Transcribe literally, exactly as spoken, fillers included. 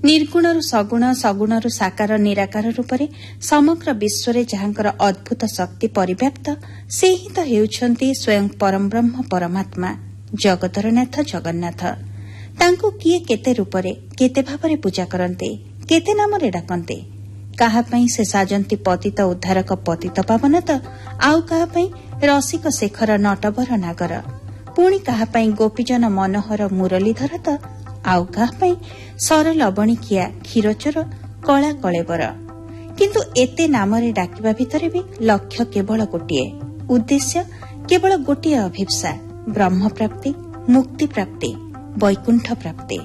ନିର୍ଗୁଣରୁ ସଗୁଣ ସଗୁଣରୁ ସାକାର ନିରାକାର ରୂପରେ ସମଗ୍ର ବିଶ୍ୱରେ ଯାହାଙ୍କର ଅଦ୍ଭୁତ ଶକ୍ତି ପରିବ୍ୟାପ୍ତ ସେ ହିଁ ତ ହେଉଛନ୍ତି ସ୍ୱୟଂ ପରମବ୍ରହ୍ମ ପରମାତ୍ମା ଜଗତର ନାଥ ଜଗନ୍ନାଥ। ତାଙ୍କୁ କିଏ କେତେ ରୂପରେ କେତେ ଭାବରେ ପୂଜା କରନ୍ତେ, କେତେ ନାମରେ ଡାକନ୍ତେ। କାହା ପାଇଁ ସେ ସାଜନ୍ତି ପତିତ ଉଦ୍ଧାରକ ପତିତ ପାବନ ତ, ଆଉ କାହା ପାଇଁ ରସିକ ଶେଖର ନଟବର ନାଗର, ପୁଣି କାହା ପାଇଁ ଗୋପୀଜନ ମନୋହର ମୁରଲୀଧର ତ, ଆଉ କାହା ପାଇଁ ସରଲବଣିକିଆ କ୍ଷୀରଚୋର କଳା କଳେବର। କିନ୍ତୁ ଏତେ ନାମରେ ଡାକିବା ଭିତରେ ବି ଲକ୍ଷ୍ୟ କେବଳ ଗୋଟିଏ, ଉଦ୍ଦେଶ୍ୟ କେବଳ ଗୋଟିଏ ଅଭିପ୍ସା, ବ୍ରହ୍ମପ୍ରାପ୍ତି, ମୁକ୍ତି ପ୍ରାପ୍ତି, ବୈକୁଣ୍ଠ ପ୍ରାପ୍ତି।